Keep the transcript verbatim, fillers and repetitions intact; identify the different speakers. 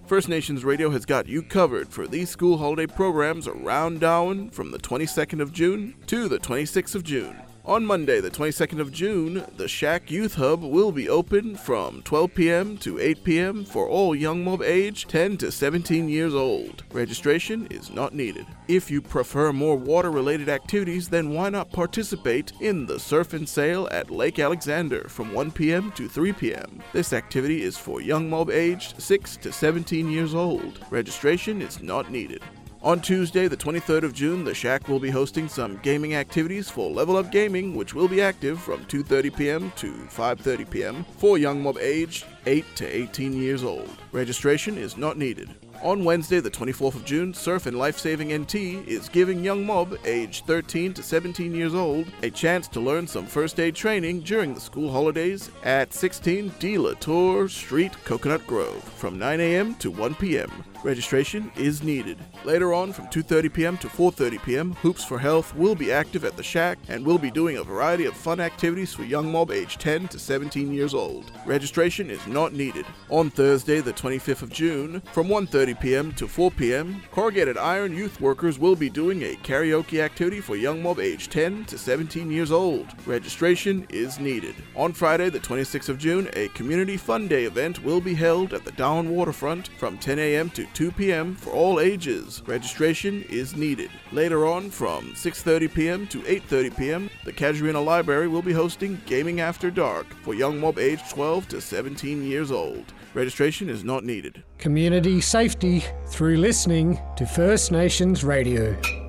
Speaker 1: First Nations Radio has got you covered for these school holiday programs around Darwin from the twenty-second of June to the twenty-sixth of June. On Monday, the twenty-second of June, the Shack Youth Hub will be open from twelve p.m. to eight p.m. for all young mob age ten to seventeen years old. Registration is not needed. If you prefer more water-related activities, then why not participate in the Surf and Sail at Lake Alexander from one p.m. to three p.m. This activity is for young mob aged six to seventeen years old. Registration is not needed. On Tuesday, the twenty-third of June, the Shack will be hosting some gaming activities for Level Up Gaming, which will be active from two thirty p.m. to five thirty p.m. for young mob aged eight to eighteen years old. Registration is not needed. On Wednesday, the twenty-fourth of June, Surf and Lifesaving N T is giving young mob aged thirteen to seventeen years old a chance to learn some first aid training during the school holidays at sixteen De La Tour Street, Coconut Grove, from nine a.m. to one p.m. Registration is needed. Later on, from two thirty p.m. to four thirty p.m., Hoops for Health will be active at the Shack and will be doing a variety of fun activities for young mob aged ten to seventeen years old. Registration is not needed. On Thursday, the twenty-fifth of June, from one thirty p.m. to four p.m., Corrugated Iron youth workers will be doing a karaoke activity for young mob aged ten to seventeen years old. Registration is needed. On Friday, the twenty-sixth of June, a Community Fun Day event will be held at the Darwin Waterfront from ten a.m. to two p.m. for all ages. Registration is needed. Later on, from six thirty p.m. to eight thirty p.m., the Casuarina Library will be hosting Gaming After Dark for young mob aged twelve to seventeen years old. Registration is not needed.
Speaker 2: Community safety through listening to First Nations Radio.